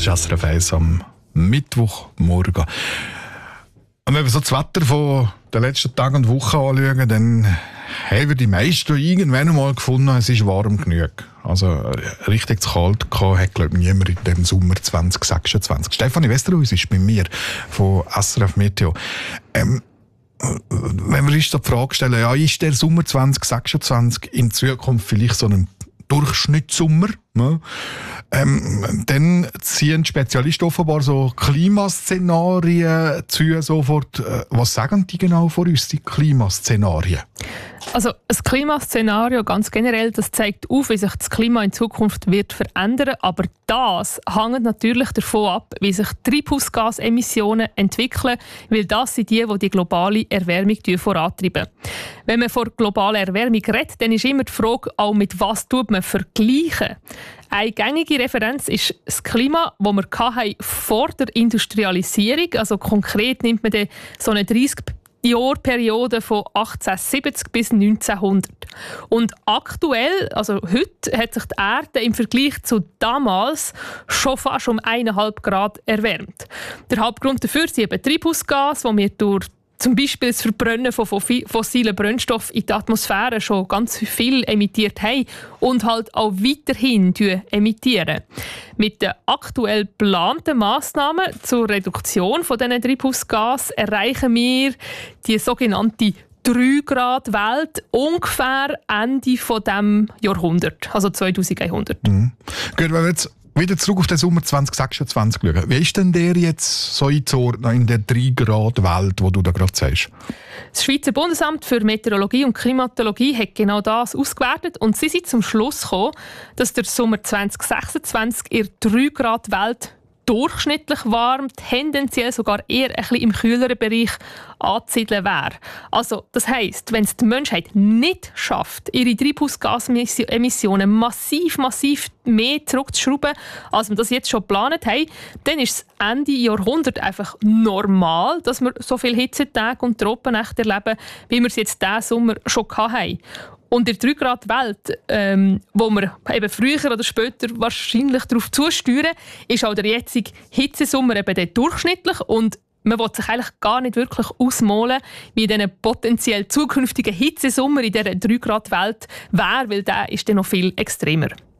Das ist SRF 1 am Mittwochmorgen. Und wenn wir so das Wetter von den letzten Tagen und Wochen anschauen, dann haben wir die meisten irgendwann einmal gefunden, es ist warm genug. Also richtig zu kalt hat, glaube ich, niemand in dem Sommer 2026. Stefanie Westerhuis ist bei mir von SRF Meteo. Wenn wir uns die Frage stellen, ja, ist der Sommer 2026 in Zukunft vielleicht so ein Durchschnittssommer? Ne? Dann ziehen Spezialisten offenbar so Klimaszenarien zu sofort. Was sagen die genau von uns, die Klimaszenarien? Also ein Klimaszenario ganz generell, das zeigt auf, wie sich das Klima in Zukunft wird verändern. Aber das hängt natürlich davon ab, wie sich Treibhausgasemissionen entwickeln, weil das sind die globale Erwärmung vorantreiben. Wenn man von globaler Erwärmung redet, dann ist immer die Frage, auch mit was tut man vergleichen. Eine gängige Referenz ist das Klima, das wir vor der Industrialisierung hatten. Also konkret nimmt man so eine 30-Jahr-Periode von 1870 bis 1900. Und aktuell, also heute, hat sich die Erde im Vergleich zu damals schon fast um 1,5 Grad erwärmt. Der Hauptgrund dafür sind eben Treibhausgase, die wir durch zum Beispiel das Verbrennen von fossilen Brennstoffen in die Atmosphäre schon ganz viel emittiert haben und halt auch weiterhin emittieren. Mit den aktuell geplanten Massnahmen zur Reduktion von diesen Treibhausgasen erreichen wir die sogenannte 3-Grad-Welt ungefähr Ende dieses Jahrhunderts, also 2100. Mhm. Gut, wenn wir jetzt wieder zurück auf den Sommer 2026 schauen. Wie ist denn der jetzt so einzuordnen in der 3-Grad-Welt, die du da gerade sagst? Das Schweizer Bundesamt für Meteorologie und Klimatologie hat genau das ausgewertet und sie sind zum Schluss gekommen, dass der Sommer 2026 in der 3-Grad-Welt durchschnittlich warm, tendenziell sogar eher ein bisschen im kühleren Bereich anzusiedeln wäre. Also, das heisst, wenn es die Menschheit nicht schafft, ihre Treibhausgasemissionen massiv mehr zurückzuschrauben, als wir das jetzt schon geplant haben, dann ist es Ende Jahrhundert einfach normal, dass wir so viele Hitzetage und Trockennächte erleben, wie wir es jetzt diesen Sommer schon hatten. Und in der 3-Grad-Welt, wo wir eben früher oder später wahrscheinlich darauf zusteuern, ist auch der jetzige Hitzesommer eben der durchschnittlich und man will sich eigentlich gar nicht wirklich ausmalen, wie diesen potenziell zukünftigen Hitzesommer in dieser 3-Grad-Welt wäre, weil der ist dann noch viel extremer.